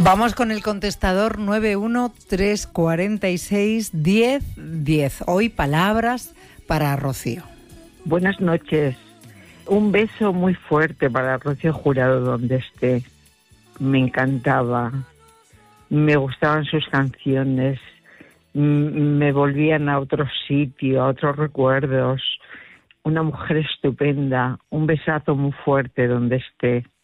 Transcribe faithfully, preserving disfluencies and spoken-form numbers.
Vamos con el contestador nueve uno tres cuatro seis uno cero uno cero. Hoy palabras para Rocío. Buenas noches. Un beso muy fuerte para Rocío Jurado donde esté. Me encantaba. Me gustaban sus canciones. Me volvían a otro sitio, a otros recuerdos. Una mujer estupenda. Un besazo muy fuerte donde esté.